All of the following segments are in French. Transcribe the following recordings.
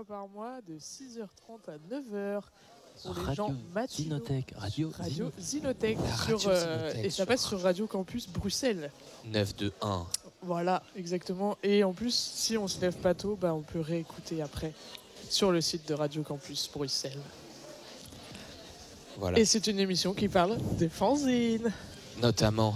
fois par mois de 6h30 à 9h pour les Radio gens matinaux. Zinotech, Radio Zinotech. Radio Zinotech Et ça passe sur Radio Campus Bruxelles. 921. Voilà, exactement. Et en plus, si on se lève pas tôt, on peut réécouter après sur le site de Radio Campus Bruxelles. Voilà. Et c'est une émission qui parle des fanzines. Notamment.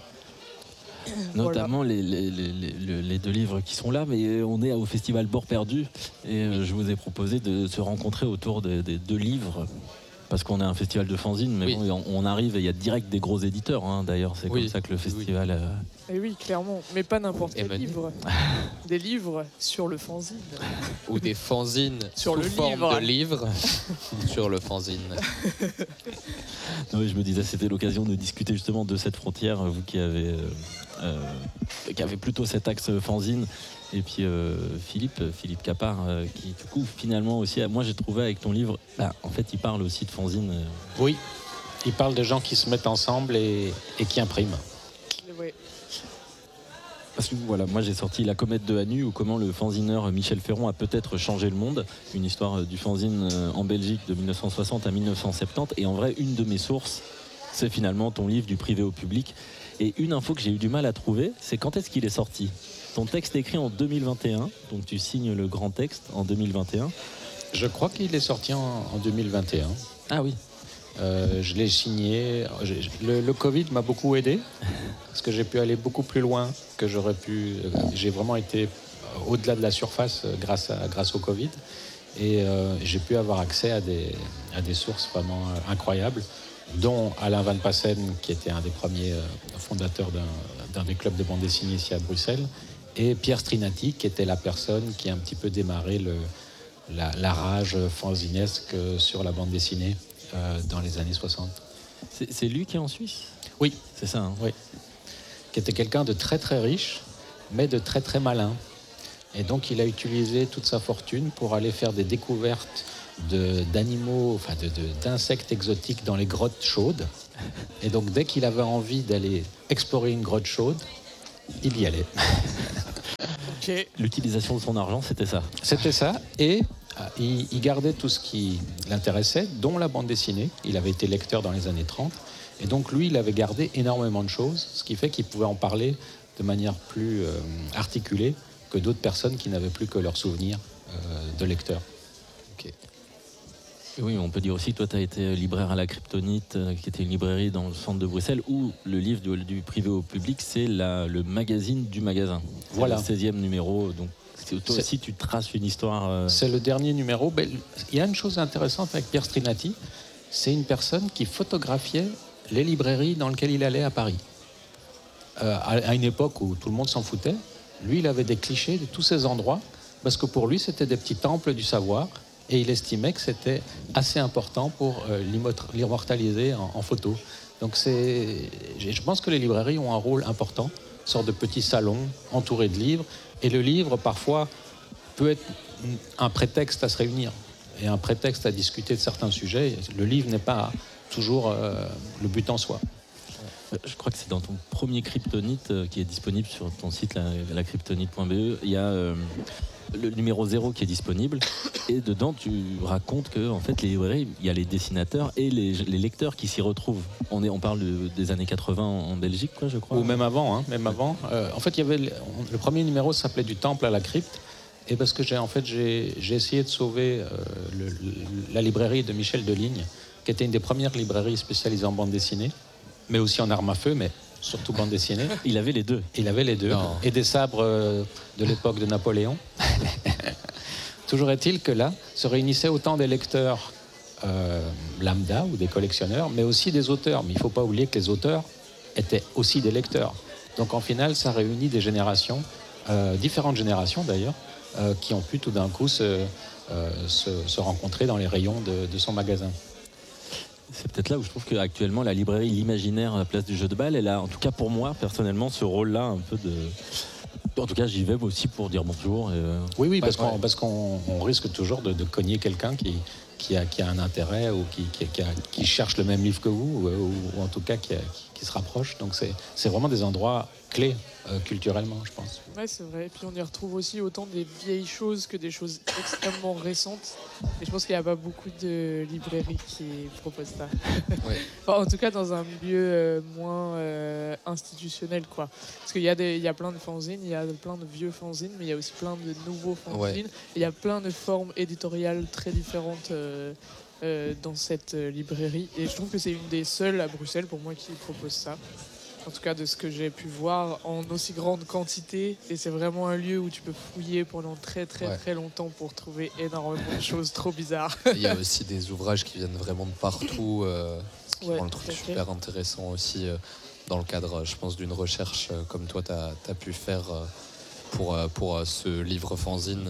Notamment les deux livres qui sont là, mais on est au festival Bord Perdu et je vous ai proposé de se rencontrer autour des deux livres parce qu'on est un festival de fanzines, mais bon, on arrive et il y a direct des gros éditeurs, hein, d'ailleurs, c'est comme ça que le festival... Et oui, clairement, mais pas n'importe quel livre. Des livres sur le fanzine. Ou des fanzines sur le forme livre. de livres sur le fanzine. Non, je me disais, c'était l'occasion de discuter justement de cette frontière, vous qui avez plutôt cet axe fanzine, et puis Philippe Capard, qui du coup finalement aussi, moi j'ai trouvé avec ton livre, en fait il parle aussi de fanzine. Oui, il parle de gens qui se mettent ensemble et qui impriment. Oui. Parce que voilà, moi j'ai sorti La Comète de Hanu, ou comment le fanzineur Michel Ferron a peut-être changé le monde, une histoire du fanzine en Belgique de 1960 à 1970, et en vrai une de mes sources, c'est finalement ton livre Du privé au public. Et une info que j'ai eu du mal à trouver, c'est quand est-ce qu'il est sorti. Ton texte est écrit en 2021, donc tu signes le grand texte en 2021. Je crois qu'il est sorti en 2021. Ah oui. Je l'ai signé. Le Covid m'a beaucoup aidé parce que j'ai pu aller beaucoup plus loin que j'aurais pu. J'ai vraiment été au-delà de la surface grâce au Covid et j'ai pu avoir accès à des sources vraiment incroyables, dont Alain Van Passen, qui était un des premiers fondateurs d'un des clubs de bande dessinée ici à Bruxelles, et Pierre Strinati, qui était la personne qui a un petit peu démarré la rage fanzinesque sur la bande dessinée dans les années 60. C'est lui qui est en Suisse ? Oui. C'est ça, hein. Oui. Qui était quelqu'un de très très riche, mais de très très malin. Et donc il a utilisé toute sa fortune pour aller faire des découvertes d'animaux, enfin d'insectes exotiques dans les grottes chaudes. Et donc dès qu'il avait envie d'aller explorer une grotte chaude, il y allait. Okay. L'utilisation de son argent, c'était ça. C'était ça, et il gardait tout ce qui l'intéressait, dont la bande dessinée. Il avait été lecteur dans les années 30, et donc lui, il avait gardé énormément de choses, ce qui fait qu'il pouvait en parler de manière plus articulée que d'autres personnes qui n'avaient plus que leurs souvenirs de lecteurs. Okay. Et oui, on peut dire aussi, toi, tu as été libraire à la Kryptonite, qui était une librairie dans le centre de Bruxelles, où le livre du privé au public, c'est le magazine du magasin. C'est voilà. Le 16e numéro, donc toi aussi, tu traces une histoire... C'est le dernier numéro. Il y a une chose intéressante avec Pierre Strinati, c'est une personne qui photographiait les librairies dans lesquelles il allait à Paris. À une époque où tout le monde s'en foutait, lui, il avait des clichés de tous ces endroits, parce que pour lui, c'était des petits temples du savoir, et il estimait que c'était assez important pour l'immortaliser en photo. Donc je pense que les librairies ont un rôle important, une sorte de petit salon entouré de livres, et le livre, parfois, peut être un prétexte à se réunir, et un prétexte à discuter de certains sujets. Le livre n'est pas toujours le but en soi. Je crois que c'est dans ton premier Kryptonite qui est disponible sur ton site, la kryptonite.be. Il y a le numéro 0 qui est disponible, et dedans tu racontes que en fait les librairies, il y a les dessinateurs et les lecteurs qui s'y retrouvent. On parle des années 80 en Belgique, quoi, je crois. Ou même avant, même avant. En fait, il y avait le premier numéro s'appelait Du Temple à la Crypte, et parce que j'ai essayé de sauver la librairie de Michel Deligne, qui était une des premières librairies spécialisées en bande dessinée, mais aussi en armes à feu, mais surtout bande dessinée. Il avait les deux. Il avait les deux. Non. Et des sabres de l'époque de Napoléon. Toujours est-il que là, se réunissaient autant des lecteurs lambda ou des collectionneurs, mais aussi des auteurs. Mais il ne faut pas oublier que les auteurs étaient aussi des lecteurs. Donc en final, ça réunit des générations, différentes générations d'ailleurs, qui ont pu tout d'un coup se rencontrer dans les rayons de son magasin. C'est peut-être là où je trouve qu'actuellement la librairie L'Imaginaire à la place du jeu de balle, elle a, en tout cas pour moi personnellement, ce rôle-là un peu de... En tout cas, j'y vais aussi pour dire bonjour. Oui, parce qu'on risque toujours de cogner quelqu'un qui a un intérêt ou qui cherche le même livre que vous, ou en tout cas qui se rapproche. Donc c'est vraiment des endroits clés culturellement, je pense. Ouais, c'est vrai. Et puis on y retrouve aussi autant des vieilles choses que des choses extrêmement récentes. Et je pense qu'il n'y a pas beaucoup de librairies qui proposent ça. Ouais. Enfin, en tout cas, dans un milieu moins institutionnel, quoi. Parce qu'il y a plein de fanzines, il y a plein de vieux fanzines, mais il y a aussi plein de nouveaux fanzines. Ouais. Et il y a plein de formes éditoriales très différentes dans cette librairie. Et je trouve que c'est une des seules à Bruxelles, pour moi, qui propose ça. En tout cas, de ce que j'ai pu voir en aussi grande quantité. Et c'est vraiment un lieu où tu peux fouiller pendant très longtemps pour trouver énormément de choses trop bizarres. Il y a aussi des ouvrages qui viennent vraiment de partout, ce qui rend le truc tout à fait. super intéressant aussi dans le cadre, je pense, d'une recherche comme toi, tu as pu faire pour ce livre fanzine.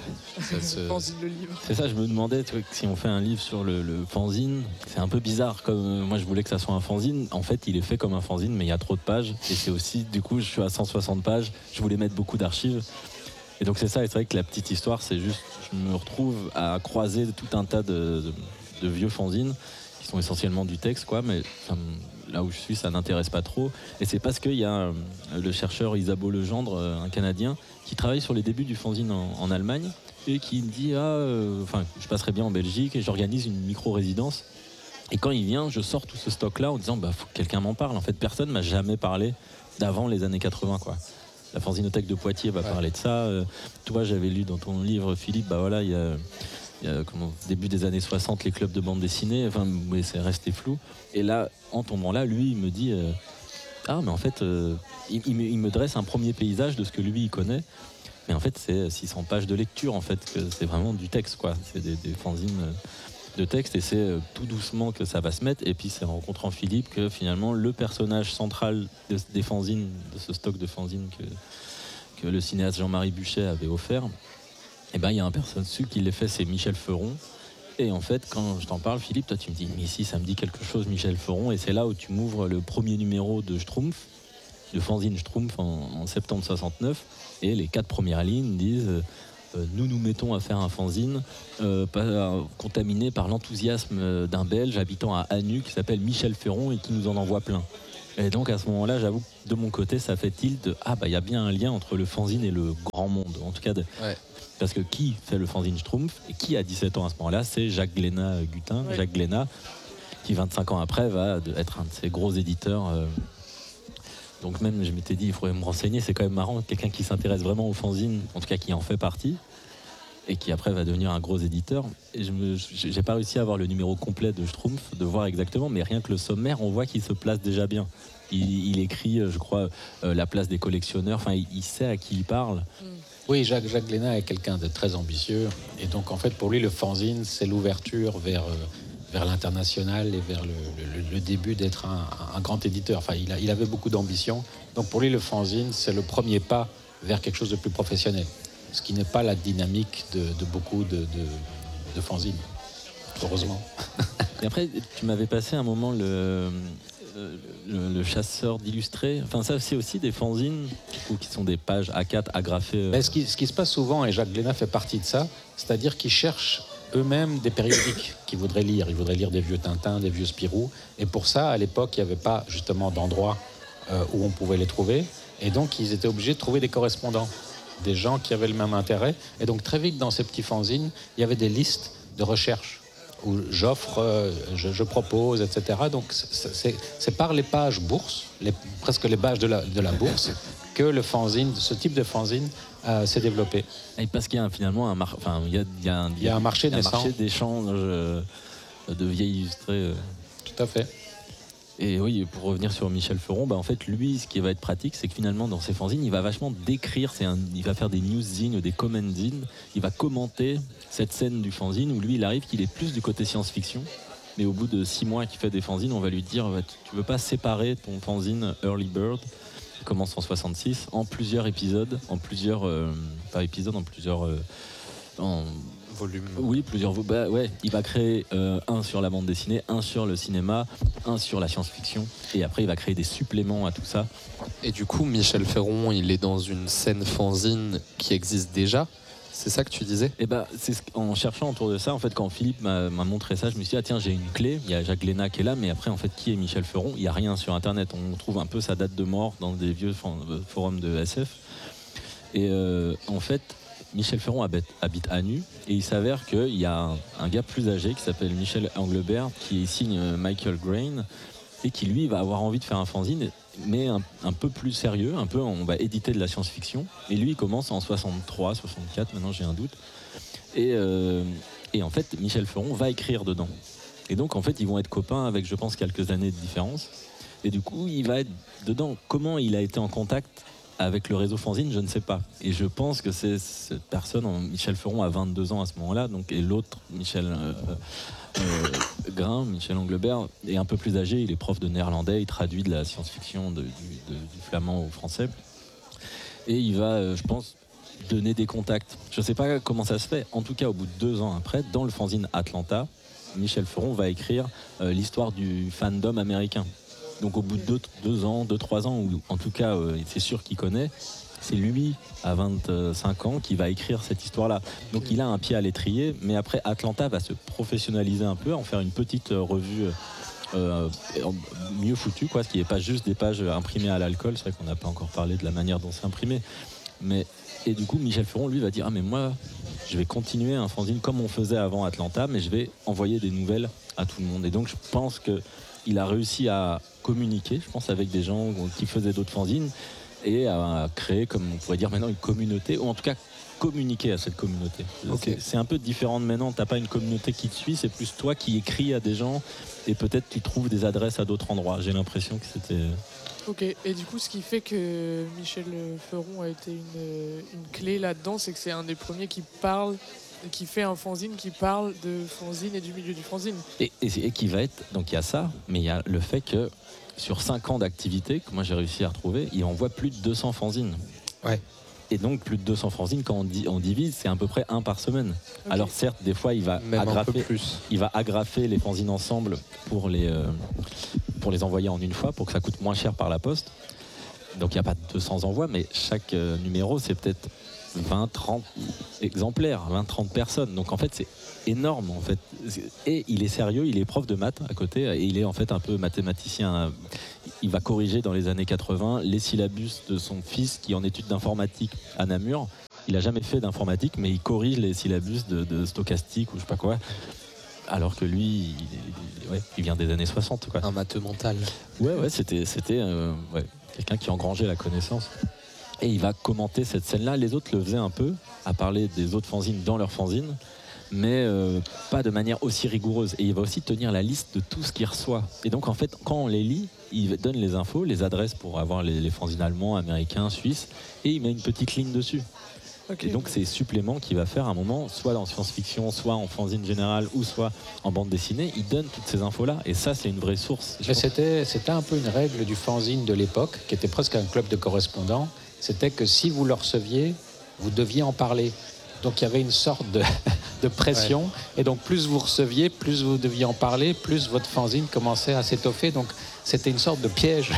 Fanzine le livre. C'est ça, je me demandais, tu vois, que si on fait un livre sur le fanzine, c'est un peu bizarre. Comme moi, je voulais que ça soit un fanzine. En fait, il est fait comme un fanzine, mais il y a trop de pages. Et c'est aussi, du coup, je suis à 160 pages. Je voulais mettre beaucoup d'archives. Et donc, c'est ça. Et c'est vrai que la petite histoire, c'est juste, je me retrouve à croiser tout un tas de vieux fanzines qui sont essentiellement du texte, quoi. Mais là où je suis, ça n'intéresse pas trop. Et c'est parce qu'il y a le chercheur Isabeau Legendre, un Canadien, qui travaille sur les débuts du fanzine en Allemagne et qui me dit je passerai bien en Belgique et j'organise une micro-résidence. Et quand il vient, je sors tout ce stock-là en disant faut que quelqu'un m'en parle. En fait, personne m'a jamais parlé d'avant les années 80, quoi. La fanzinothèque de Poitiers va parler de ça. Toi, j'avais lu dans ton livre, Philippe, il y a début des années 60, les clubs de bande dessinée, mais c'est resté flou. Et là, en tombant là, lui, il me dit mais en fait, il me dresse un premier paysage de ce que lui, il connaît. Mais en fait, c'est 600 pages de lecture, en fait, que c'est vraiment du texte, quoi. C'est des fanzines de texte, et c'est tout doucement que ça va se mettre. Et puis, c'est en rencontrant Philippe que finalement, le personnage central des fanzines, de ce stock de fanzines que le cinéaste Jean-Marie Buchet avait offert, et il y a un personne dessus qui l'a fait, c'est Michel Feron. Et en fait, quand je t'en parle, Philippe, toi tu me dis, mais si, ça me dit quelque chose, Michel Feron. Et c'est là où tu m'ouvres le premier numéro de Schtroumpf, de fanzine Schtroumpf en septembre 69. Et les 4 premières lignes disent nous mettons à faire un fanzine contaminé par l'enthousiasme d'un Belge habitant à Anu qui s'appelle Michel Feron et qui nous en envoie plein. Et donc à ce moment-là, j'avoue que de mon côté, ça fait tilt de il y a bien un lien entre le fanzine et le grand monde. En tout cas, parce que qui fait le fanzine Schtroumpf et qui a 17 ans à ce moment-là, c'est Jacques Glénat Gutin, Jacques Glénat, qui 25 ans après va être un de ces gros éditeurs. Donc même, je m'étais dit, il faudrait me renseigner, c'est quand même marrant, quelqu'un qui s'intéresse vraiment au fanzine, en tout cas qui en fait partie, et qui après va devenir un gros éditeur. Et j'ai pas réussi à avoir le numéro complet de Schtroumpf, de voir exactement, mais rien que le sommaire, on voit qu'il se place déjà bien. Il écrit, je crois, la place des collectionneurs, il sait à qui il parle. Oui, Jacques Glénat est quelqu'un de très ambitieux. Et donc, en fait, pour lui, le fanzine, c'est l'ouverture vers l'international et vers le début d'être un grand éditeur. Il avait beaucoup d'ambition. Donc, pour lui, le fanzine, c'est le premier pas vers quelque chose de plus professionnel. Ce qui n'est pas la dynamique de beaucoup de fanzines, heureusement. Et après, tu m'avais passé un moment le chasseur d'illustrés. Ça, c'est aussi des fanzines qui sont des pages A4 agrafées. Mais ce qui se passe souvent, et Jacques Glénat fait partie de ça, c'est-à-dire qu'ils cherchent eux-mêmes des périodiques qu'ils voudraient lire. Ils voudraient lire des vieux Tintin, des vieux Spirou. Et pour ça, à l'époque, il n'y avait pas justement d'endroit où on pouvait les trouver. Et donc, ils étaient obligés de trouver des correspondants, des gens qui avaient le même intérêt. Et donc, très vite, dans ces petits fanzines, il y avait des listes de recherche où j'offre, je propose, etc. Donc, c'est par les pages bourse, presque les pages de la bourse, que le fanzine, ce type de fanzine s'est développé. Et parce qu'il y a finalement un marché d'échange de vieilles illustrés. Tout à fait. Et oui, pour revenir sur Michel Feron, en fait, lui, ce qui va être pratique, c'est que finalement, dans ses fanzines, il va vachement décrire, il va faire des news-zines ou des comment-zines, il va commenter cette scène du fanzine où lui, il arrive qu'il est plus du côté science-fiction. Mais au bout de 6 mois qu'il fait des fanzines, on va lui dire tu veux pas séparer ton fanzine Early Bird, qui commence en 66, en plusieurs épisodes, en plusieurs volumes. Oui, plusieurs. Il va créer un sur la bande dessinée, un sur le cinéma, un sur la science-fiction, et après il va créer des suppléments à tout ça. Et du coup, Michel Feron, il est dans une scène fanzine qui existe déjà. C'est ça que tu disais? Et bah, en cherchant autour de ça, en fait, quand Philippe m'a montré ça, je me suis dit, ah tiens, j'ai une clé. Il y a Jacques Léna qui est là, mais après, en fait, qui est Michel Feron? Il n'y a rien sur Internet. On trouve un peu sa date de mort dans des vieux forums de SF. Et en fait, Michel Feron habite à Nu, et il s'avère qu'il y a un gars plus âgé qui s'appelle Michel Englebert qui signe Michael Grain et qui lui va avoir envie de faire un fanzine, mais un peu plus sérieux, on va éditer de la science-fiction. Et lui il commence en 63, 64, maintenant j'ai un doute. Et en fait Michel Feron va écrire dedans. Et donc en fait ils vont être copains avec, je pense, quelques années de différence. Et du coup il va être dedans. Comment il a été en contact avec le réseau fanzine, je ne sais pas. Et je pense que c'est cette personne, Michel Feron a 22 ans à ce moment-là, donc, et l'autre, Michel Michel Englebert, est un peu plus âgé, il est prof de néerlandais, il traduit de la science-fiction du flamand au français. Et il va, je pense, donner des contacts. Je ne sais pas comment ça se fait. En tout cas, au bout de 2 ans après, dans le fanzine Atlanta, Michel Feron va écrire l'histoire du fandom américain. Donc au bout de 2-3 ans, ou en tout cas c'est sûr qu'il connaît, c'est lui à 25 ans qui va écrire cette histoire-là. Donc il a un pied à l'étrier, mais après Atlanta va se professionnaliser un peu, en faire une petite revue mieux foutue, quoi, ce qui n'est pas juste des pages imprimées à l'alcool. C'est vrai qu'on n'a pas encore parlé de la manière dont c'est imprimé. Et du coup Michel Feron lui va dire, ah mais moi je vais continuer un fanzine comme on faisait avant Atlanta, mais je vais envoyer des nouvelles à tout le monde. Et donc je pense que il a réussi à communiquer, je pense, avec des gens qui faisaient d'autres fanzines et à créer, comme on pourrait dire maintenant, une communauté, ou en tout cas communiquer à cette communauté. Okay. C'est un peu différent de maintenant, t'as pas une communauté qui te suit, c'est plus toi qui écris à des gens et peut-être tu trouves des adresses à d'autres endroits. J'ai l'impression que c'était... Ok, et du coup ce qui fait que Michel Feron a été une clé là-dedans, c'est que c'est un des premiers qui fait un fanzine qui parle de fanzine et du milieu du fanzine. Et qui va être... Donc il y a ça, mais il y a le fait que sur 5 ans d'activité, que moi j'ai réussi à retrouver, il envoie plus de 200 fanzines. Ouais. Et donc plus de 200 fanzines, quand on divise, c'est à peu près 1 par semaine. Okay. Alors certes, des fois il va agrafer les fanzines ensemble pour les envoyer en une fois, pour que ça coûte moins cher par la poste. Donc il n'y a pas 200 envois, mais chaque numéro c'est peut-être 20-30 exemplaires, 20-30 personnes. Donc en fait c'est énorme en fait. Et il est sérieux, il est prof de maths à côté, et il est en fait un peu mathématicien. Il va corriger dans les années 80 les syllabus de son fils qui est en études d'informatique à Namur. Il n'a jamais fait d'informatique, mais il corrige les syllabus de stochastique ou je sais pas quoi. Alors que lui, il vient des années 60. Quoi. Un matheux mental. Ouais, c'était quelqu'un qui engrangeait la connaissance. Et il va commenter cette scène-là. Les autres le faisaient un peu, à parler des autres fanzines dans leurs fanzines, mais pas de manière aussi rigoureuse. Et il va aussi tenir la liste de tout ce qu'il reçoit. Et donc, en fait, quand on les lit, il donne les infos, les adresses pour avoir les fanzines allemands, américains, suisses, et il met une petite ligne dessus. Okay. Et donc, c'est supplément qu'il va faire à un moment, soit en science-fiction, soit en fanzine générale, ou soit en bande dessinée. Il donne toutes ces infos-là. Et ça, c'est une vraie source. Mais c'était un peu une règle du fanzine de l'époque, qui était presque un club de correspondants. C'était que si vous le receviez, vous deviez en parler. Donc il y avait une sorte de pression. Ouais. Et donc plus vous receviez, plus vous deviez en parler, plus votre fanzine commençait à s'étoffer. Donc c'était une sorte de piège,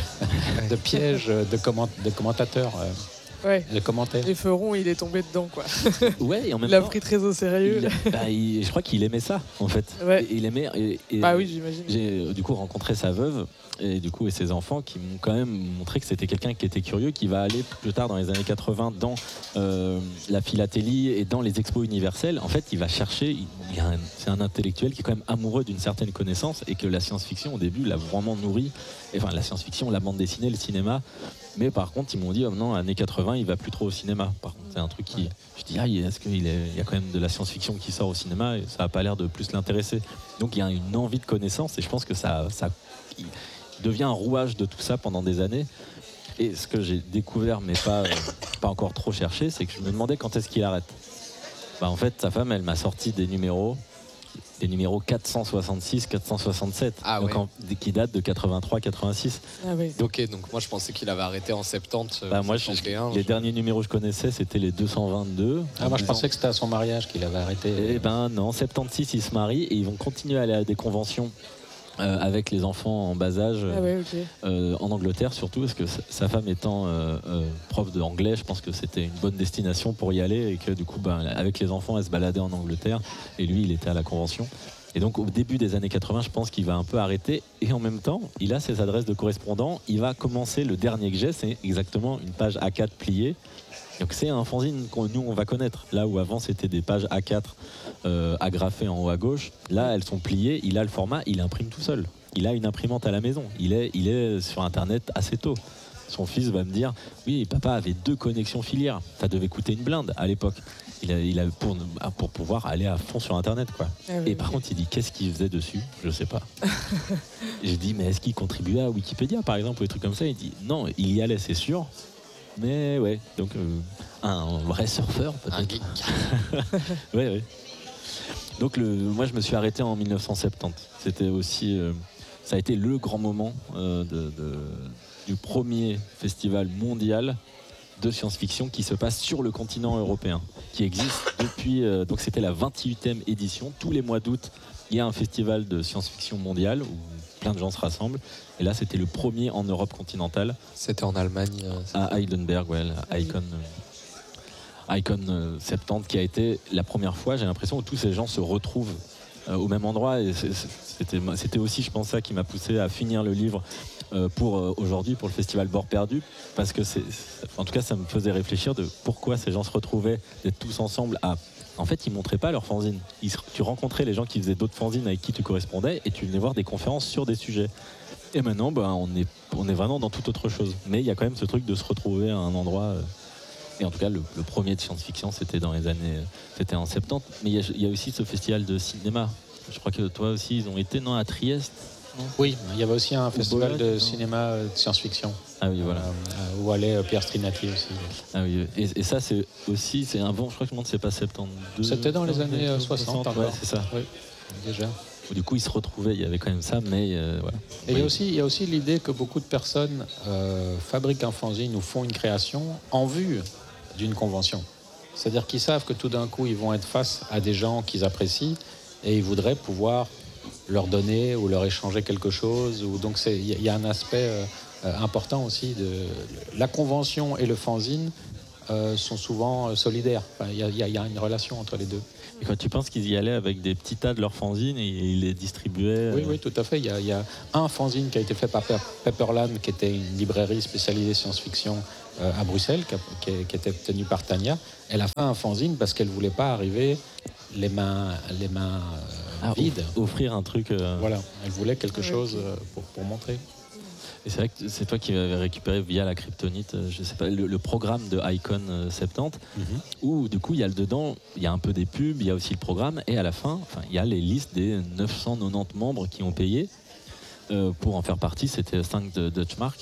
de commentateurs. Ouais. De commentaires. Et Feron, il est tombé dedans, quoi. Ouais, et en même il a temps, pris très au sérieux. Je crois qu'il aimait ça, en fait. Ouais. Il aimait. Bah oui, j'imagine. J'ai du coup rencontré sa veuve et ses enfants qui m'ont quand même montré que c'était quelqu'un qui était curieux, qui va aller plus tard dans les années 80 dans la philatélie et dans les expos universelles. En fait, il va chercher. C'est un intellectuel qui est quand même amoureux d'une certaine connaissance et que la science-fiction au début l'a vraiment nourri. Enfin, la science-fiction, la bande dessinée, le cinéma. Mais par contre, ils m'ont dit, oh non, années 80, il va plus trop au cinéma. Par contre, c'est un truc qui... Je dis, est-ce qu'il y a quand même de la science-fiction qui sort au cinéma et ça n'a pas l'air de plus l'intéresser. Donc, il y a une envie de connaissance et je pense que ça devient un rouage de tout ça pendant des années. Et ce que j'ai découvert, mais pas encore trop cherché, c'est que je me demandais quand est-ce qu'il arrête. En fait, sa femme, elle m'a sorti des numéros 466, 467, qui datent de 83-86. Ah oui. Ok, donc moi je pensais qu'il avait arrêté en 70. Moi, les derniers numéros que je connaissais, c'était les 222. Moi je pensais que c'était à son mariage qu'il avait arrêté. Eh ben non, 76, il se marie et ils vont continuer à aller à des conventions avec les enfants en bas âge Ah ouais, ok. en Angleterre surtout parce que sa femme étant prof d'anglais, je pense que c'était une bonne destination pour y aller et que du coup avec les enfants elle se baladait en Angleterre et lui il était à la convention. Et donc au début des années 80 je pense qu'il va un peu arrêter et en même temps il a ses adresses de correspondant, il va commencer le dernier que j'ai, c'est exactement une page A4 pliée. Donc c'est un fanzine que nous on va connaître. Là où avant c'était des pages A4 agrafées en haut à gauche, là elles sont pliées, il a le format, il imprime tout seul. Il a une imprimante à la maison, il est sur internet assez tôt. Son fils va me dire, oui papa avait 2 connexions filières, ça devait coûter une blinde à l'époque. Il a pour pouvoir aller à fond sur internet quoi. Ah oui, Et par contre il dit qu'est-ce qu'il faisait dessus, je sais pas. J'ai dit mais est-ce qu'il contribuait à Wikipédia par exemple ou des trucs comme ça, il dit non il y allait c'est sûr. Mais ouais, donc un vrai surfeur peut-être. Un geek. Ouais. Donc moi je me suis arrêté en 1970. C'était aussi, ça a été le grand moment du premier festival mondial de science-fiction qui se passe sur le continent européen, qui existe depuis. Donc c'était la 28e édition. Tous les mois d'août, il y a un festival de science-fiction mondial où plein de gens se rassemblent. Et là, c'était le premier en Europe continentale. C'était en Allemagne. À Heidelberg, ouais, Icon 70, qui a été la première fois, j'ai l'impression, où tous ces gens se retrouvent au même endroit. Et c'était aussi, je pense, ça qui m'a poussé à finir le livre pour aujourd'hui, pour le festival Bord Perdu. Parce que, en tout cas, ça me faisait réfléchir de pourquoi ces gens se retrouvaient, d'être tous ensemble à... En fait, ils montraient pas leurs fanzines. Tu rencontrais les gens qui faisaient d'autres fanzines avec qui tu correspondais et tu venais voir des conférences sur des sujets. Et maintenant, on est vraiment dans toute autre chose. Mais il y a quand même ce truc de se retrouver à un endroit. Et en tout cas, le premier de science-fiction, c'était dans les années, c'était en 70. Mais il y a aussi ce festival de cinéma. Je crois que toi aussi, ils ont été à Trieste. Non Oui, il y avait aussi un festival Bologne, de non cinéma de science-fiction. Ah oui, voilà. Où allait Pierre Strinati aussi. Ah oui. Et ça, c'est un bon. Je crois que c'est pas 72. C'était dans les années 60 encore. Ouais, c'est ça. Oui, déjà. Du coup, ils se retrouvaient. Il y avait quand même ça, mais voilà. Et il y a aussi l'idée que beaucoup de personnes fabriquent un fanzine ou font une création en vue d'une convention. C'est-à-dire qu'ils savent que tout d'un coup, ils vont être face à des gens qu'ils apprécient et ils voudraient pouvoir leur donner ou leur échanger quelque chose. Donc il y a un aspect important aussi de la convention et le fanzine sont souvent solidaires. Il y a une relation entre les deux. Et quand tu penses qu'ils y allaient avec des petits tas de leurs fanzines et ils les distribuaient Oui, tout à fait. Il y a un fanzine qui a été fait par Pepperland, qui était une librairie spécialisée science-fiction à Bruxelles, qui était tenue par Tania. Elle a fait un fanzine parce qu'elle ne voulait pas arriver les mains vides. Offrir un truc. Voilà, elle voulait quelque chose pour montrer. Et c'est vrai que c'est toi qui avais récupéré via la kryptonite, je sais pas, le programme de Icon 70, où du coup il y a dedans, il y a un peu des pubs, il y a aussi le programme, et à la fin, il y a les listes des 990 membres qui ont payé pour en faire partie. C'était 5 de Dutchmark.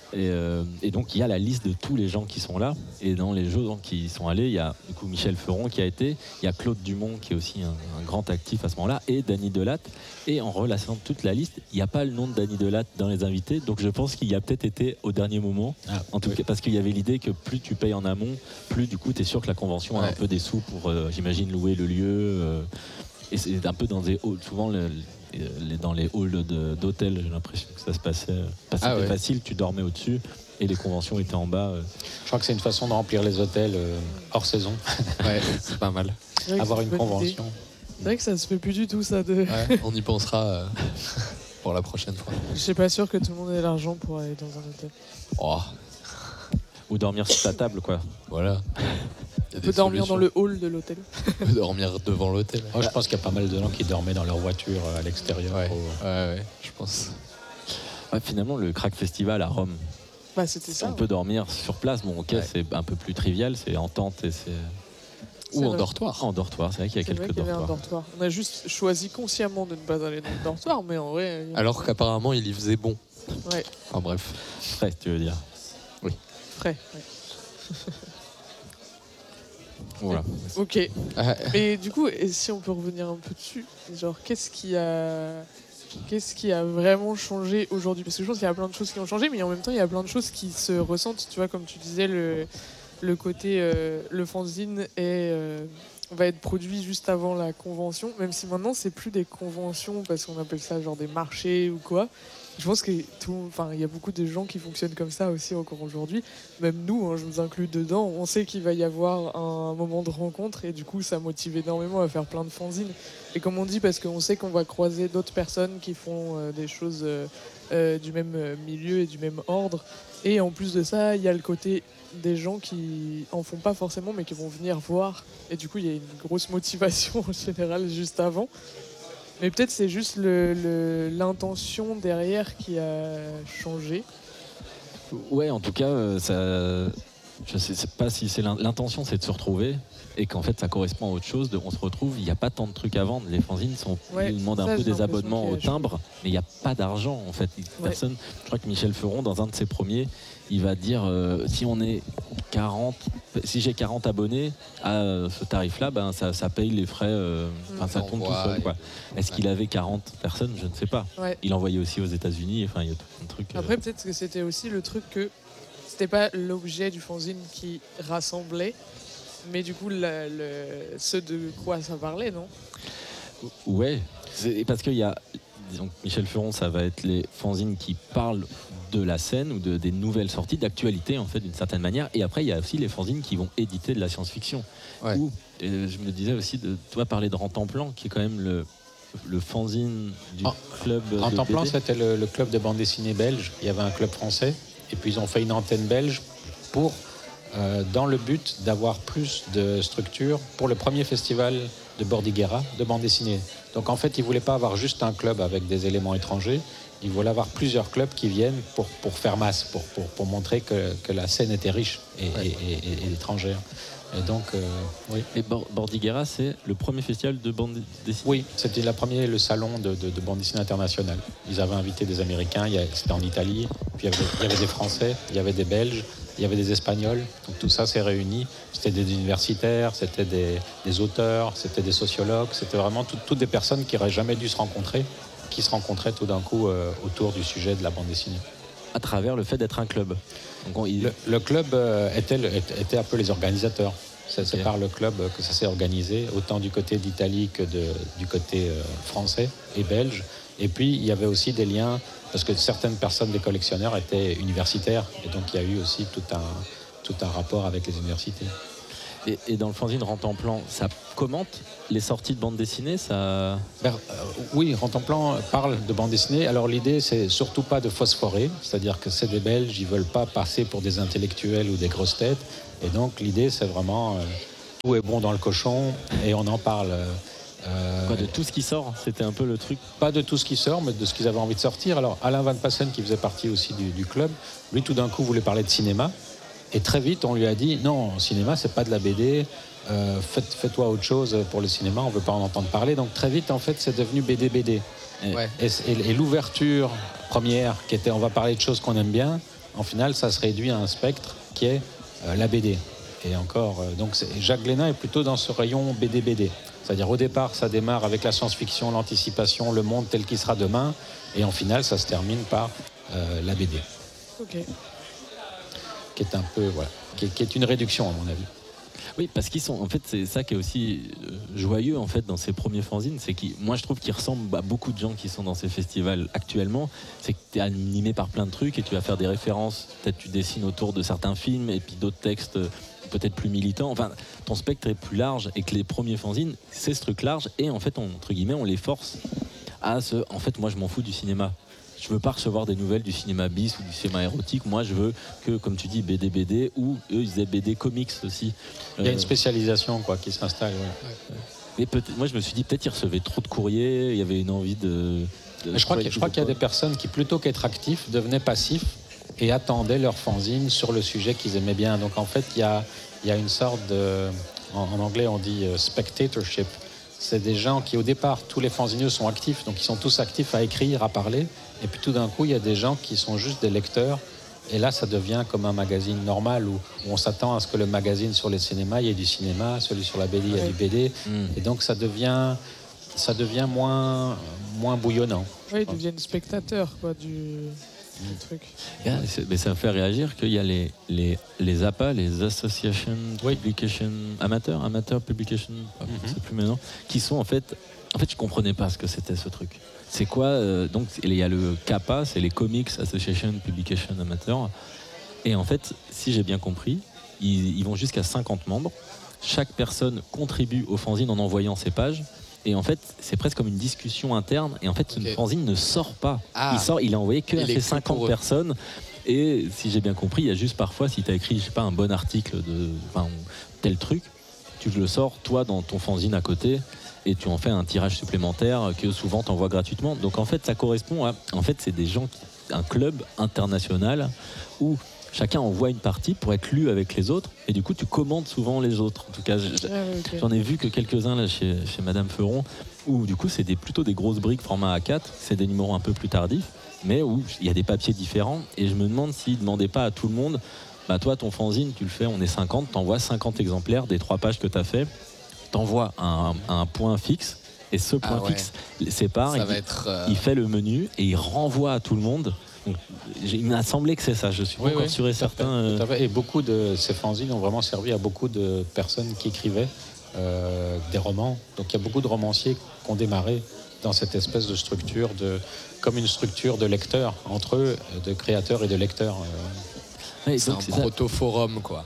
Et donc il y a la liste de tous les gens qui sont là, et dans les jeux qui sont allés, il y a du coup Michel Ferron qui a été, il y a Claude Dumont qui est aussi un grand actif à ce moment-là, et Dany Delatte. Et en relassant toute la liste, il n'y a pas le nom de Dany Delatte dans les invités, donc je pense qu'il y a peut-être été au dernier moment, en tout cas, parce qu'il y avait l'idée que plus tu payes en amont, plus du coup tu es sûr que la convention a un peu des sous pour, j'imagine, louer le lieu. Et c'est un peu dans des halls, souvent dans les halls d'hôtels, j'ai l'impression que ça se passait. C'était facile, tu dormais au-dessus et les conventions étaient en bas. Je crois que c'est une façon de remplir les hôtels hors saison. Ouais, c'est pas mal. Avoir une convention. C'est vrai que ça se fait plus du tout ça. On y pensera pour la prochaine fois. Je suis pas sûr que tout le monde ait l'argent pour aller dans un hôtel. Oh. Ou dormir sur ta table, quoi. Voilà. On peut dormir dans le hall de l'hôtel. On peut dormir devant l'hôtel. Je pense qu'il y a pas mal de gens qui dormaient dans leur voiture à l'extérieur. Ouais, je pense. Ouais, finalement, le Crack Festival à Rome, c'était ça. on peut dormir sur place. Bon, ok, c'est un peu plus trivial, c'est en tente et c'est... Ou en dortoir. En dortoir, c'est vrai qu'il y a quelques dortoirs. On a juste choisi consciemment de ne pas aller dans le dortoir, mais en vrai... Alors qu'apparemment, il y faisait bon. Ouais. Enfin bref. Frais, tu veux dire. Oui. Frais, ouais. Voilà. Ok. Et du coup, si on peut revenir un peu dessus, genre qu'est-ce qui a vraiment changé aujourd'hui? Parce que je pense qu'il y a plein de choses qui ont changé, mais en même temps, il y a plein de choses qui se ressentent. Tu vois, comme tu disais, le côté le fanzine est va être produit juste avant la convention, même si maintenant c'est plus des conventions parce qu'on appelle ça genre des marchés ou quoi. Je pense que il y a beaucoup de gens qui fonctionnent comme ça aussi encore aujourd'hui. Même nous, hein, je nous inclus dedans, on sait qu'il va y avoir un moment de rencontre et du coup ça motive énormément à faire plein de fanzines. Et comme on dit, parce qu'on sait qu'on va croiser d'autres personnes qui font des choses du même milieu et du même ordre. Et en plus de ça, il y a le côté des gens qui en font pas forcément mais qui vont venir voir. Et du coup, il y a une grosse motivation en général juste avant. Mais peut-être c'est juste l'intention derrière qui a changé. Ouais, en tout cas, je sais pas si c'est l'intention, c'est de se retrouver et qu'en fait ça correspond à autre chose. On se retrouve, il n'y a pas tant de trucs à vendre. Les fanzines ils demandent un peu des abonnements au timbre, mais il n'y a pas d'argent en fait. Personne. Je crois que Michel Ferron, dans un de ses premiers, il va dire si on est 40, si j'ai 40 abonnés à ce tarif-là, ben ça paye les frais. Ça tourne tout seul. Quoi. Est-ce qu'il avait 40 personnes? Je ne sais pas. Ouais. Il envoyait aussi aux États-Unis. Enfin, il y a tout un truc. Après, peut-être que c'était aussi le truc que c'était pas l'objet du fanzine qui rassemblait, mais du coup ce de quoi ça parlait, non? Ouais, parce qu'il y a, disons, Michel Ferron, ça va être les fanzines qui parlent de la scène ou des nouvelles sorties, d'actualité en fait d'une certaine manière. Et après, il y a aussi les fanzines qui vont éditer de la science-fiction. Ouais. Ou, je me disais aussi de toi parler de Rentemplant, qui est quand même le fanzine du club. Rentemplant, c'était le club de bande dessinée belge. Il y avait un club français. Et puis ils ont fait une antenne belge pour, dans le but d'avoir plus de structure pour le premier festival de Bordighera de bande dessinée. Donc en fait, ils ne voulaient pas avoir juste un club avec des éléments étrangers. Ils voulaient avoir plusieurs clubs qui viennent pour faire masse, pour montrer que la scène était riche et étrangère. Et donc, oui. Et Bordighera, c'est le premier festival de bande dessinée? Oui, c'était le salon de bande dessinée internationale. Ils avaient invité des Américains, c'était en Italie, puis il y avait des Français, il y avait des Belges, il y avait des Espagnols. Donc tout ça s'est réuni. C'était des universitaires, c'était des auteurs, c'était des sociologues, c'était vraiment toutes des personnes qui n'auraient jamais dû se rencontrer, qui se rencontraient tout d'un coup autour du sujet de la bande dessinée. À travers le fait d'être un club. Donc le club était un peu les organisateurs. C'est par le club que ça s'est organisé, autant du côté d'Italie que du côté français et belge. Et puis, il y avait aussi des liens, parce que certaines personnes des collectionneurs étaient universitaires. Et donc, il y a eu aussi tout un rapport avec les universités. Et dans le fanzine Rentemplant, ça commente les sorties de bande dessinée, ça... Oui, Rentemplant parle de bande dessinée. Alors l'idée, c'est surtout pas de phosphorer, c'est-à-dire que c'est des Belges, ils veulent pas passer pour des intellectuels ou des grosses têtes. Et donc l'idée, c'est vraiment tout est bon dans le cochon et on en parle. De tout ce qui sort, c'était un peu le truc. Pas de tout ce qui sort, mais de ce qu'ils avaient envie de sortir. Alors Alain Van Passen, qui faisait partie aussi du club, lui tout d'un coup voulait parler de cinéma. Et très vite, on lui a dit non, cinéma, c'est pas de la BD. Fais-toi autre chose pour le cinéma. On veut pas en entendre parler. Donc très vite, en fait, c'est devenu BD. Ouais. Et l'ouverture première, qui était, on va parler de choses qu'on aime bien. En final, ça se réduit à un spectre qui est la BD. Et encore, donc Jacques Glénat est plutôt dans ce rayon BD. C'est-à-dire au départ, ça démarre avec la science-fiction, l'anticipation, le monde tel qu'il sera demain. Et en final, ça se termine par la BD. Ok. Qui est un peu, voilà, qui est une réduction à mon avis. Oui, parce qu'ils sont, en fait, c'est ça qui est aussi joyeux en fait dans ces premiers fanzines, c'est que moi je trouve qu'ils ressemblent à beaucoup de gens qui sont dans ces festivals actuellement. C'est que tu es animé par plein de trucs et tu vas faire des références. Peut-être tu dessines autour de certains films et puis d'autres textes peut-être plus militants. Enfin, ton spectre est plus large et que les premiers fanzines, c'est ce truc large et en fait, entre guillemets, on les force à ce. En fait, moi je m'en fous du cinéma. Je veux pas recevoir des nouvelles du cinéma bis ou du cinéma érotique. Moi, je veux que, comme tu dis, BD ou eux, ils aient BD comics aussi. Il y a une spécialisation qui s'installe. Ouais. Mais moi, je me suis dit peut-être qu'ils recevaient trop de courriers. Il y avait une envie de je crois qu'il y a des personnes qui, plutôt qu'être actifs, devenaient passifs et attendaient leur fanzine sur le sujet qu'ils aimaient bien. Donc, en fait, il y a une sorte de... En anglais, on dit spectatorship. C'est des gens qui, au départ, tous les fanzineux sont actifs, donc ils sont tous actifs à écrire, à parler. Et puis tout d'un coup, il y a des gens qui sont juste des lecteurs. Et là, ça devient comme un magazine normal où on s'attend à ce que le magazine sur les cinémas, il y ait du cinéma, celui sur la BD, il y a du BD. Et donc ça devient moins bouillonnant. Oui, ils deviennent spectateurs le truc. Mais ça me fait réagir qu'il y a les APA, les Association Publication Amateur Publication, je sais plus maintenant, qui sont en fait je comprenais pas ce que c'était ce truc. C'est quoi donc il y a le CAPA, c'est les Comics Association Publication Amateur, et en fait si j'ai bien compris, ils vont jusqu'à 50 membres. Chaque personne contribue au fanzine en envoyant ses pages. Et en fait, c'est presque comme une discussion interne. Et en fait, ce fanzine ne sort pas. Il est envoyé que à ces 50 personnes. Et si j'ai bien compris, il y a juste parfois, si tu as écrit, je sais pas, un bon article de tel truc, tu le sors, toi, dans ton fanzine à côté, et tu en fais un tirage supplémentaire que souvent tu envoies gratuitement. Donc en fait, ça correspond à... En fait, c'est des gens un club international où chacun envoie une partie pour être lu avec les autres, et du coup tu commandes souvent les autres. En tout cas, j'en ai vu que quelques-uns là chez Madame Feron, où du coup c'est plutôt des grosses briques format A4, c'est des numéros un peu plus tardifs, mais où il y a des papiers différents, et je me demande s'ils ne demandaient pas à tout le monde, toi ton fanzine tu le fais, on est 50, t'envoies 50 exemplaires des 3 pages que t'as fait, t'envoies un point fixe, et ce point fixe sépare, il fait le menu et il renvoie à tout le monde. Donc, il m'a semblé que c'est ça, je suis pas encore sûr et certain. Tout à fait. Et beaucoup de ces fanzines ont vraiment servi à beaucoup de personnes qui écrivaient des romans. Donc il y a beaucoup de romanciers qui ont démarré dans cette espèce de structure, comme une structure de lecteurs entre eux, de créateurs et de lecteurs. C'est un proto-forum, quoi.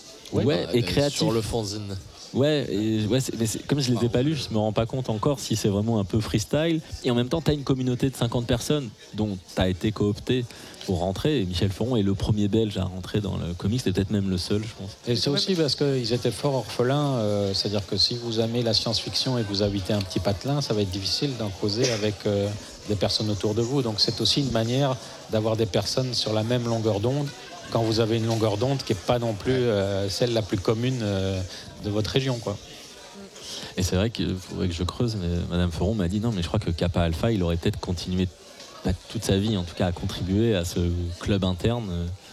Et créatif. Sur le fanzine. Mais comme je les ai pas lus, je me rends pas compte encore si c'est vraiment un peu freestyle. Et en même temps, tu as une communauté de 50 personnes dont tu as été coopté pour rentrer. Et Michel Feron est le premier Belge à rentrer dans le comics, c'est peut-être même le seul, je pense. Et c'est aussi parce qu'ils étaient fort orphelins. C'est-à-dire que si vous aimez la science-fiction et que vous habitez un petit patelin, ça va être difficile d'en causer avec des personnes autour de vous. Donc c'est aussi une manière d'avoir des personnes sur la même longueur d'onde, quand vous avez une longueur d'onde qui n'est pas non plus celle la plus commune de votre région, quoi. Et c'est vrai qu'il faudrait que je creuse, mais Madame Feron m'a dit non, mais je crois que Kappa Alpha, il aurait peut-être continué toute sa vie, en tout cas, à contribuer à ce club interne,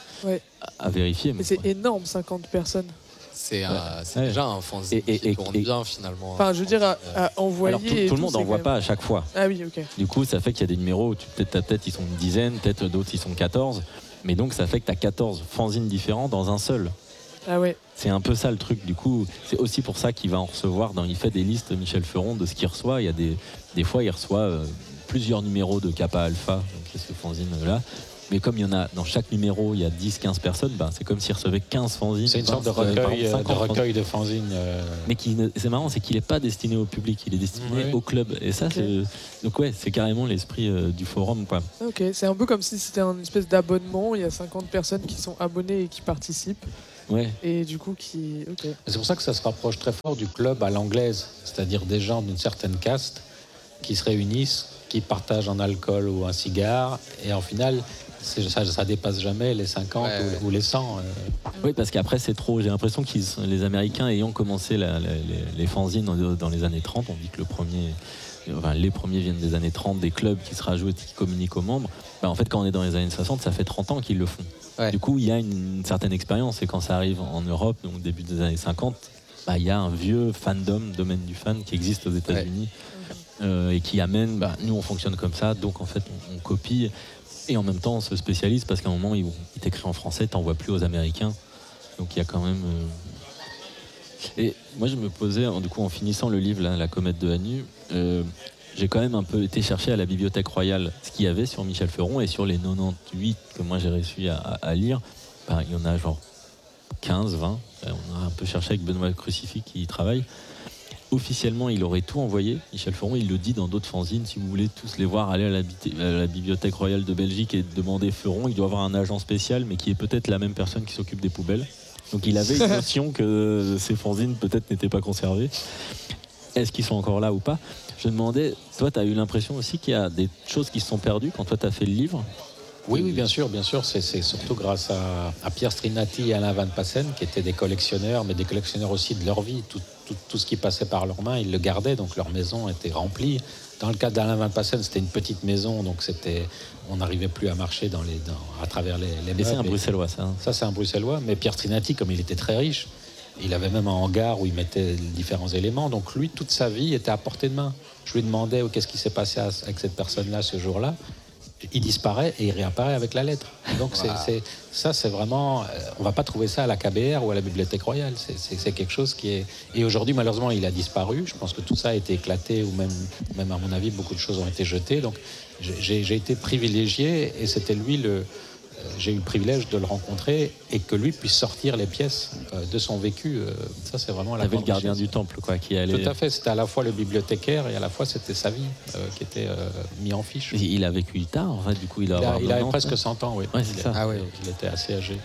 à vérifier. Mais c'est énorme, 50 personnes. C'est déjà un fanzine qui tourne bien, finalement. Enfin, je veux dire, à envoyer... Alors, tout le monde n'envoie pas à chaque fois. Ah oui, ok. Du coup, ça fait qu'il y a des numéros où peut-être ils sont une dizaine, peut-être d'autres ils sont 14. Mais donc, ça fait que tu as 14 fanzines différents dans un seul. Ah ouais. C'est un peu ça le truc. Du coup, c'est aussi pour ça qu'il va en recevoir. Il fait des listes, Michel Feron, de ce qu'il reçoit. Il y a des fois, il reçoit plusieurs numéros de Kappa Alpha, donc c'est ce fanzine-là. Mais comme il y en a dans chaque numéro, il y a 10-15 personnes, c'est comme s'il recevait 15 fanzines. C'est une sorte de recueil de fanzines. Mais c'est marrant, c'est qu'il n'est pas destiné au public, il est destiné au club. Et ça, c'est carrément l'esprit du forum, quoi. Ok, c'est un peu comme si c'était une espèce d'abonnement. Il y a 50 personnes qui sont abonnées et qui participent. Ouais. Et du coup, C'est pour ça que ça se rapproche très fort du club à l'anglaise, c'est-à-dire des gens d'une certaine caste qui se réunissent, qui partagent un alcool ou un cigare, et en final, ça dépasse jamais les 50 ou les 100. Oui, parce qu'après, c'est trop. J'ai l'impression que les Américains ayant commencé les fanzines dans les années 30, on dit que les premiers viennent des années 30, des clubs qui se rajoutent, qui communiquent aux membres. En fait, quand on est dans les années 60, ça fait 30 ans qu'ils le font. Ouais. Du coup, il y a une certaine expérience. Et quand ça arrive en Europe, donc au début des années 50, il y a un vieux fandom, domaine du fan, qui existe aux États-Unis et qui amène, nous on fonctionne comme ça, donc en fait on copie. Et en même temps, on se spécialise parce qu'à un moment, il t'écrit en français, t'envoies plus aux Américains. Donc il y a quand même... Et moi, je me posais, du coup, en finissant le livre, La comète de Hanu, j'ai quand même un peu été chercher à la Bibliothèque Royale ce qu'il y avait sur Michel Feron, et sur les 98 que moi j'ai réussi à lire, il y en a genre 15, 20. On a un peu cherché avec Benoît Crucifix qui y travaille. Officiellement, il aurait tout envoyé. Michel Feron, il le dit dans d'autres fanzines. Si vous voulez tous les voir, aller à la Bibliothèque Royale de Belgique et demander Feron. Il doit avoir un agent spécial, mais qui est peut-être la même personne qui s'occupe des poubelles. Donc il avait une notion que ces fanzines peut-être n'étaient pas conservées. Est-ce qu'ils sont encore là ou pas? Je me demandais, toi, tu as eu l'impression aussi qu'il y a des choses qui se sont perdues quand toi, tu as fait le livre? Oui, bien sûr. C'est surtout grâce à Pierre Strinati et Alain Van Passen, qui étaient des collectionneurs, mais des collectionneurs aussi de leur vie. Tout ce qui passait par leurs mains, ils le gardaient, donc leur maison était remplie. Dans le cas d'Alain Van Passen, c'était une petite maison, donc on n'arrivait plus à marcher à travers les meubles. Mais c'est un Bruxellois, ça. Ça, c'est un Bruxellois. Mais Pierre Strinati, comme il était très riche, il avait même un hangar où il mettait différents éléments. Donc lui, toute sa vie était à portée de main. Je lui demandais qu'est-ce qui s'est passé avec cette personne-là ce jour-là. il disparaît et il réapparaît avec la lettre. Donc c'est vraiment, on va pas trouver ça à la KBR ou à la Bibliothèque Royale. C'est quelque chose qui est. Et aujourd'hui, malheureusement, il a disparu. Je pense que tout ça a été éclaté, ou même à mon avis, beaucoup de choses ont été jetées. Donc j'ai été privilégié, et c'était lui j'ai eu le privilège de le rencontrer et que lui puisse sortir les pièces de son vécu. Ça, c'est vraiment la T'avais le grande gardien richesse. du temple, quoi, qui allait. Tout à fait. C'était à la fois le bibliothécaire et à la fois c'était sa vie qui était mis en fiche. Il a vécu tard, en fait, du coup, il a Il avait 90, presque hein. 100 ans, oui. Ouais, c'est ça. Ah ouais. Il était assez âgé.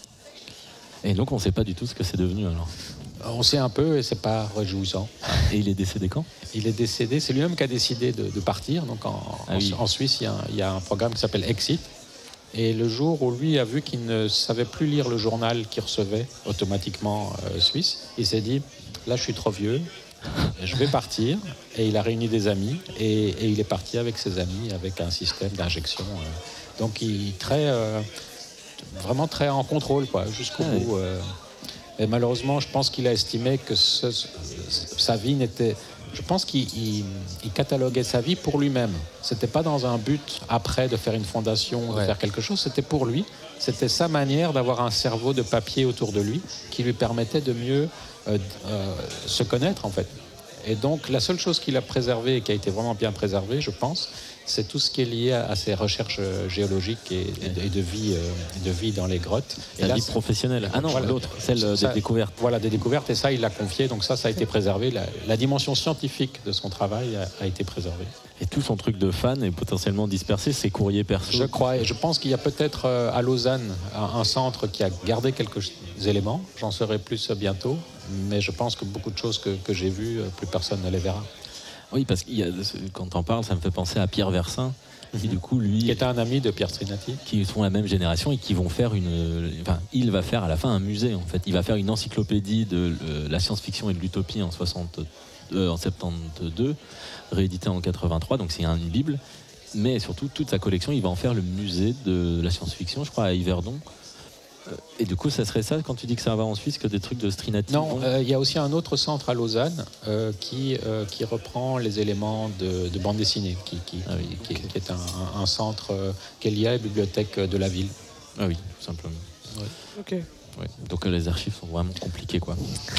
Et donc, on ne sait pas du tout ce que c'est devenu, alors. On sait un peu et c'est pas réjouissant. Et il est décédé quand? Il est décédé, c'est lui-même qui a décidé de partir. Donc oui. en Suisse, il y a un programme qui s'appelle Exit. Et le jour où lui a vu qu'il ne savait plus lire le journal qu'il recevait automatiquement suisse, il s'est dit, là je suis trop vieux, je vais partir. Et il a réuni des amis et il est parti avec ses amis avec un système d'injection. Donc il vraiment très en contrôle, quoi, jusqu'au bout. Et malheureusement, je pense qu'il a estimé que sa vie n'était... Je pense qu'il cataloguait sa vie pour lui-même. C'était pas dans un but après de faire une fondation, de faire quelque chose. C'était pour lui. C'était sa manière d'avoir un cerveau de papier autour de lui qui lui permettait de mieux se connaître, en fait. Et donc, la seule chose qu'il a préservée et qui a été vraiment bien préservée, je pense, c'est tout ce qui est lié à ses recherches géologiques et de vie dans les grottes. Et La là, vie professionnelle. Ah non, voilà. l'autre, celle Ça, des découvertes. Voilà, des découvertes, et ça, il l'a confié, donc ça a été préservé. La dimension scientifique de son travail a été préservée. Et tout son truc de fan est potentiellement dispersé, ses courriers perso. Je crois, et je pense qu'il y a peut-être à Lausanne un centre qui a gardé quelques éléments. J'en saurai plus bientôt, mais je pense que beaucoup de choses que j'ai vues, plus personne ne les verra. Oui, parce que quand t'en parles, ça me fait penser à Pierre Versin, qui du coup, lui, Qui était un ami de Pierre Strinati. qui sont la même génération et qui vont faire il va faire à la fin un musée, en fait. Il va faire une encyclopédie de la science-fiction et de l'utopie en 72, réédité en 83, donc c'est une bible. Mais surtout, toute sa collection, il va en faire le musée de la science-fiction, je crois, à Yverdon. Et du coup, ça serait ça, quand tu dis que ça va en Suisse, que des trucs de Strinati? Non, il y a aussi un autre centre à Lausanne qui reprend les éléments de bande dessinée, qui est un centre qui est lié à la bibliothèque de la ville. Ah oui, tout simplement. Ok. Ouais. Donc les archives sont vraiment compliquées, quoi.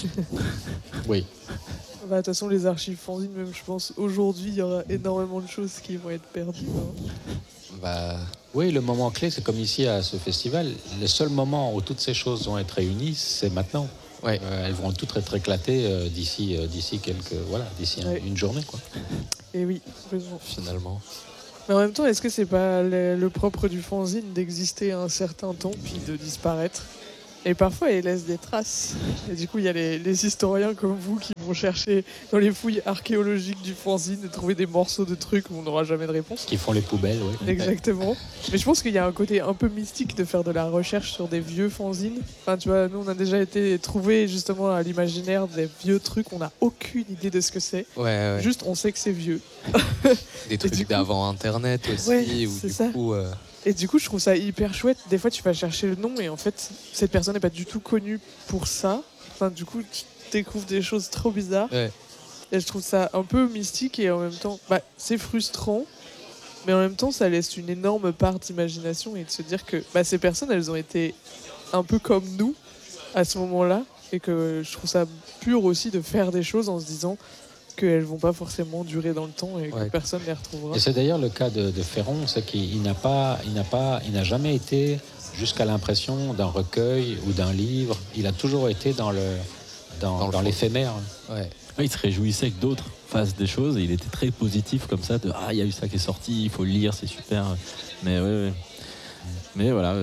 Oui. Bah, de toute façon, les archives fanzines, même je pense, aujourd'hui, il y aura énormément de choses qui vont être perdues. Hein. Bah, Oui, le moment clé, c'est comme ici à ce festival. Le seul moment où toutes ces choses vont être réunies, c'est maintenant. ouais. Elles vont toutes être éclatées d'ici une journée, quoi. Et oui, complètement. Finalement. Mais en même temps, est-ce que c'est pas le propre du fanzine d'exister un certain temps puis de disparaître? Et parfois, il laisse des traces. Et du coup, il y a les historiens comme vous qui vont chercher dans les fouilles archéologiques du fanzine et trouver des morceaux de trucs où on n'aura jamais de réponse. Qui font les poubelles, oui. Exactement. Mais je pense qu'il y a un côté un peu mystique de faire de la recherche sur des vieux fanzines. Enfin, tu vois, nous, on a déjà été trouver justement à l'imaginaire des vieux trucs. On n'a aucune idée de ce que c'est. Ouais. Juste, on sait que c'est vieux. Des du trucs coup- d'avant Internet aussi. Ouais, où c'est du ça. coup, Et du coup, je trouve ça hyper chouette. Des fois, tu vas chercher le nom et en fait, cette personne n'est pas du tout connue pour ça. Enfin, du coup, tu découvres des choses trop bizarres. Ouais. Et je trouve ça un peu mystique et en même temps, c'est frustrant. Mais en même temps, ça laisse une énorme part d'imagination et de se dire que ces personnes, elles ont été un peu comme nous à ce moment-là. Et que je trouve ça pur aussi de faire des choses en se disant qu'elles vont pas forcément durer dans le temps et que personne les retrouvera. Et c'est d'ailleurs le cas de Ferron, c'est qu'il n'a jamais été jusqu'à l'impression d'un recueil ou d'un livre. Il a toujours été dans l'éphémère. ouais. Il se réjouissait que d'autres fassent des choses et il était très positif comme ça, de il y a eu ça qui est sorti, il faut le lire, c'est super. Mais ouais. Mais voilà,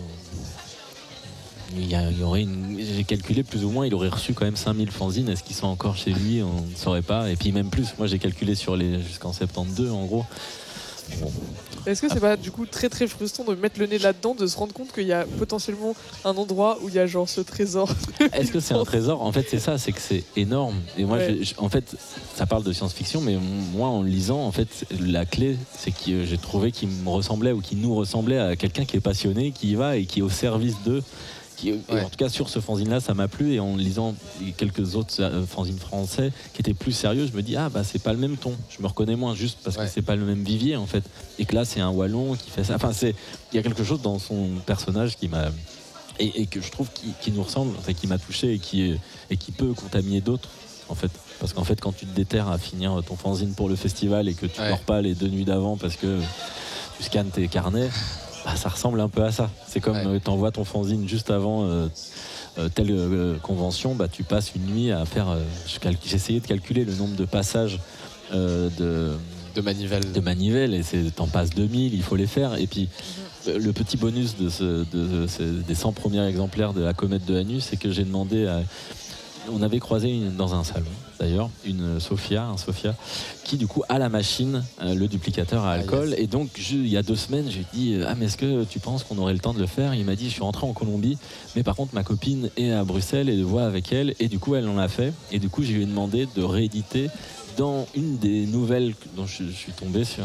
il y aurait j'ai calculé plus ou moins, il aurait reçu quand même 5000 fanzines. Est-ce qu'ils sont encore chez lui? On ne saurait pas. Et puis même plus, moi j'ai calculé jusqu'en 72 en gros. Bon. Est-ce que c'est pas du coup très très frustrant de mettre le nez là-dedans, de se rendre compte qu'il y a potentiellement un endroit où il y a genre ce trésor? Est-ce que c'est un trésor? En fait, c'est ça, c'est que c'est énorme. Et moi, en fait, ça parle de science-fiction, mais moi, en le lisant, en fait, la clé, c'est que j'ai trouvé qu'il me ressemblait ou qu'il nous ressemblait à quelqu'un qui est passionné, qui y va et qui est au service d'eux, En tout cas, sur ce fanzine-là, ça m'a plu. Et en lisant quelques autres fanzines français qui étaient plus sérieux, je me dis, c'est pas le même ton. Je me reconnais moins, juste parce que c'est pas le même vivier, en fait. Et que là, c'est un Wallon qui fait ça. Enfin, il y a quelque chose dans son personnage qui m'a... Et que je trouve qui nous ressemble, enfin, qui m'a touché et qui peut contaminer d'autres, en fait. Parce qu'en fait, quand tu te déterres à finir ton fanzine pour le festival et que tu dors pas les 2 nuits d'avant parce que tu scannes tes carnets, ça ressemble un peu à ça. C'est comme t'envoies ton fanzine juste avant telle convention, tu passes une nuit à faire... J'ai essayé de calculer le nombre de passages de manivelle et t'en passes 2000, il faut les faire. Et puis le petit bonus des 100 premiers exemplaires de la comète de Hanu, c'est que j'ai demandé on avait croisé dans un salon d'ailleurs un Sophia qui du coup a la machine, le duplicateur à alcool. Et donc il y a 2 semaines j'ai dit mais est-ce que tu penses qu'on aurait le temps de le faire? Il m'a dit je suis rentré en Colombie mais par contre ma copine est à Bruxelles et je vois avec elle, et du coup elle en a fait, et du coup je lui ai demandé de rééditer dans une des nouvelles dont je suis tombé sur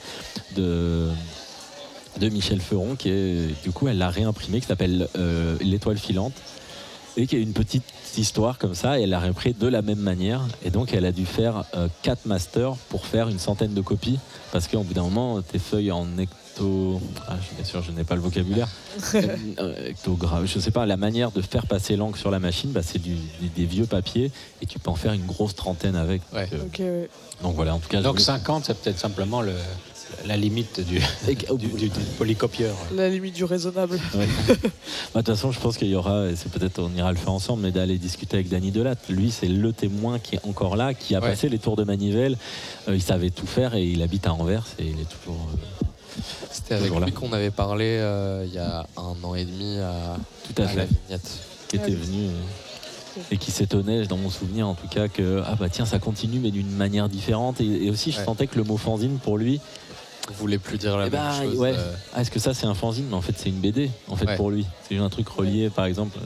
de Michel Feron, qui est, du coup elle l'a réimprimé, qui s'appelle L'étoile filante, et qui a une petite histoire comme ça, et elle l'a réimprimé de la même manière, et donc elle a dû faire 4 masters pour faire une centaine de copies, parce qu'au bout d'un moment tes feuilles en bien sûr je n'ai pas le vocabulaire, ectographe, je sais pas, la manière de faire passer l'encre sur la machine, c'est des vieux papiers, et tu peux en faire une grosse trentaine avec. Donc voilà, en tout cas. Donc 50, c'est peut-être simplement la limite du polycopieur. La limite du raisonnable. De toute façon, je pense qu'il y aura, et c'est peut-être on ira le faire ensemble, mais d'aller discuter avec Danny Delatte. Lui, c'est le témoin qui est encore là, qui a passé les tours de manivelle. Il savait tout faire, et il habite à Anvers, et il est toujours... C'était avec lui qu'on avait parlé il y a 1 an et demi à la Vignette. Qui était venu et qui s'étonnait, dans mon souvenir en tout cas, que tiens, ça continue mais d'une manière différente. Et aussi, je sentais que le mot fanzine pour lui... Vous voulez plus dire la même chose. Est-ce que ça c'est un fanzine? Mais en fait c'est une BD en fait pour lui. C'est un truc relié par exemple.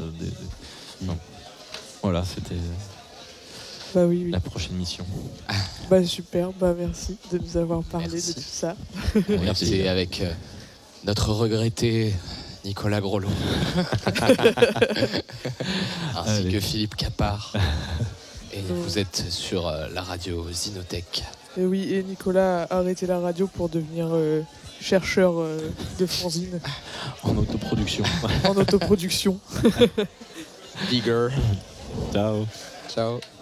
Voilà, c'était la prochaine mission. Super, merci de nous avoir parlé de tout ça. Merci avec notre regretté Nicolas Grolot ainsi que Philippe Capard. Et vous êtes sur la radio Zinotech. Et oui, et Nicolas a arrêté la radio pour devenir chercheur de fanzine. En autoproduction. En autoproduction. Bigger. Ciao. Ciao.